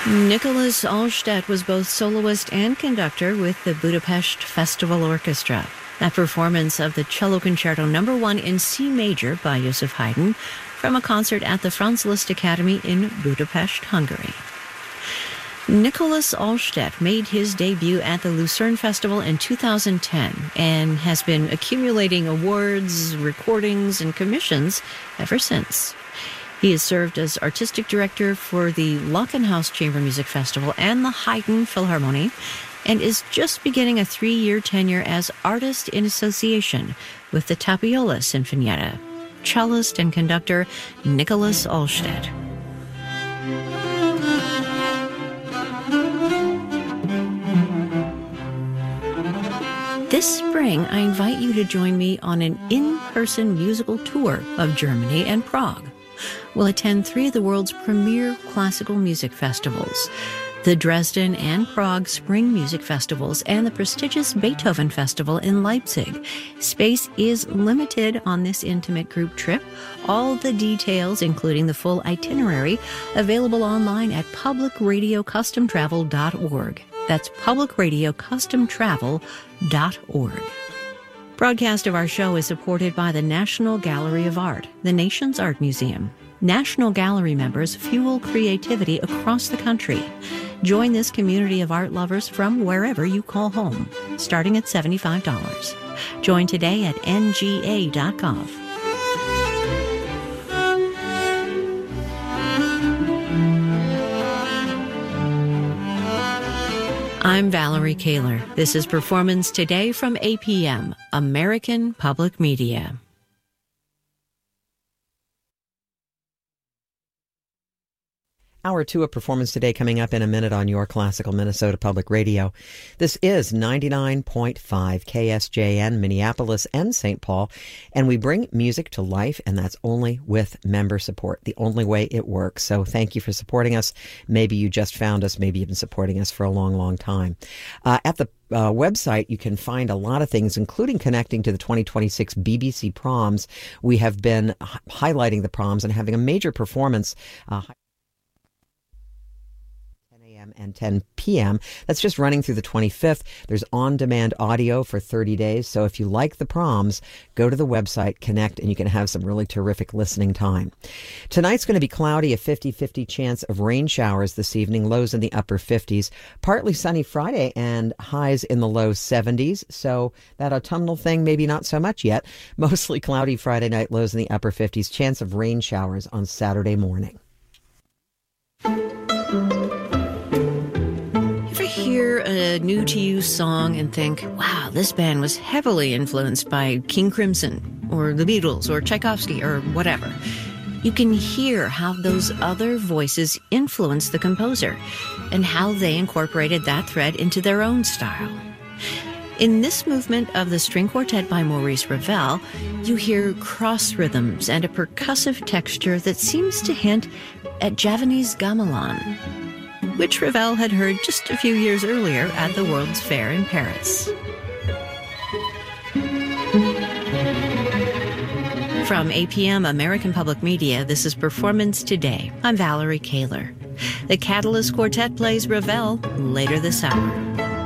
Nicholas Allstedt was both soloist and conductor with the Budapest Festival Orchestra. A performance of the Cello Concerto No. 1 in C major by Joseph Haydn from a concert at the Franz Liszt Academy in Budapest, Hungary. Nicholas Allstedt made his debut at the Lucerne Festival in 2010 and has been accumulating awards, recordings, and commissions ever since. He has served as artistic director for the Lockenhaus Chamber Music Festival and the Haydn Philharmonie, and is just beginning a 3-year tenure as artist in association with the Tapiola Sinfonietta. Cellist and conductor Nicholas Allstedt. This spring, I invite you to join me on an in-person musical tour of Germany and Prague. We'll attend 3 of the world's premier classical music festivals, the Dresden and Prague Spring Music Festivals and the prestigious Beethoven Festival in Leipzig. Space is limited on this intimate group trip. All the details, including the full itinerary, available online at publicradiocustomtravel.org. That's publicradiocustomtravel.org. Broadcast of our show is supported by the National Gallery of Art, the nation's art museum. National Gallery members fuel creativity across the country. Join this community of art lovers from wherever you call home, starting at $75. Join today at nga.gov. I'm Valerie Kaler. This is Performance Today from APM, American Public Media. Hour 2 of Performance Today coming up in a minute on your classical Minnesota Public Radio. This is 99.5 KSJN, Minneapolis and St. Paul, and we bring music to life, and that's only with member support, the only way it works. So thank you for supporting us. Maybe you just found us. Maybe you've been supporting us for a long, long time. At the website, you can find a lot of things, including connecting to the 2026 BBC Proms. We have been highlighting the proms and having a major performance and 10 p.m. That's just running through the 25th. There's on-demand audio for 30 days. So if you like the proms, go to the website, connect, and you can have some really terrific listening time. Tonight's going to be cloudy, a 50-50 chance of rain showers this evening, lows in the upper 50s. Partly sunny Friday and highs in the low 70s. So that autumnal thing, maybe not so much yet. Mostly cloudy Friday night, lows in the upper 50s. Chance of rain showers on Saturday morning. Hear a new to you song and think, wow, this band was heavily influenced by King Crimson or the Beatles or Tchaikovsky or whatever. You can hear how those other voices influenced the composer and how they incorporated that thread into their own style. In this movement of the string quartet by Maurice Ravel, you hear cross rhythms and a percussive texture that seems to hint at Javanese gamelan, which Ravel had heard just a few years earlier at the World's Fair in Paris. From APM American Public Media, this is Performance Today. I'm Valerie Kaler. The Catalyst Quartet plays Ravel later this hour.